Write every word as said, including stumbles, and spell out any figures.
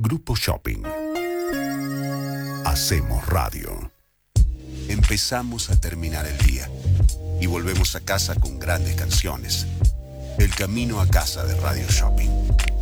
Grupo Shopping. Hacemos radio. Empezamos a terminar el día y volvemos a casa con grandes canciones. El camino a casa de Radio Shopping.